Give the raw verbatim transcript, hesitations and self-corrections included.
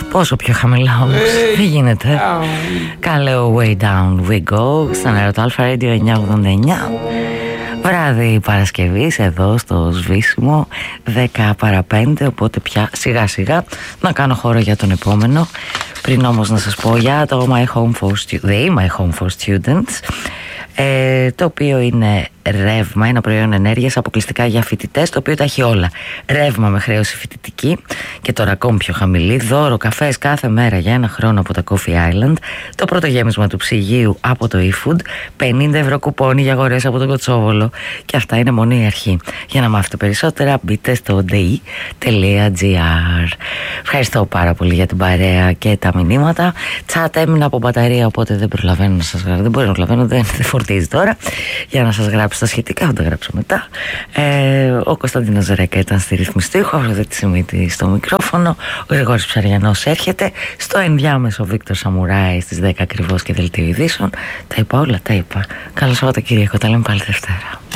Πόσο πιο χαμηλά όμως, δεν γίνεται. Καλέ Way Down We Go στον Έρωτα Αλφα Radio εννιακόσια ογδόντα εννιά. Βράδυ Παρασκευής εδώ στο Σβήσιμο, δέκα παρά πέντε, οπότε πια σιγά σιγά να κάνω χώρο για τον επόμενο. Πριν όμως να σας πω για το My Home for Students, The My Home for Students, ε, το οποίο είναι ρεύμα, ένα προϊόν ενέργειας αποκλειστικά για φοιτητές, το οποίο τα έχει όλα. Ρεύμα με χρέωση φοιτητική και τώρα ακόμη πιο χαμηλή, δώρο καφές κάθε μέρα για ένα χρόνο από τα Coffee Island, το πρώτο γέμισμα του ψυγείου από το eFood, πενήντα ευρώ κουπόνι για αγορές από τον Κοτσόβολο, και αυτά είναι μόνο η αρχή. Για να μάθετε περισσότερα μπείτε στο ντι τελεία τζι άρ. Ευχαριστώ πάρα πολύ για την παρέα και τα μηνύματα. Τσάτ έμεινα από μπαταρία, οπότε δεν προλαβαίνω να σας γράψω, δεν μπορεί να προλαβαίνω, δεν φορτίζει τώρα για να σας γράψω τα σχετικά, θα τα γράψω μετά. Ε, ο Κωνσταντίνος Ζερέκα ήταν στη ρυθμιστή ήχο, ο Αφροδίτης Σιμίτη στο μικρόφωνο, ο Γρηγόρης Ψαριανός έρχεται στο ενδιάμεσο Βίκτορ Σαμουράη στις δέκα ακριβώς και δελτίο ειδήσεων. Τα είπα όλα, τα είπα. Καλό Σαββατοκύριακο, τα λέμε πάλι Δευτέρα.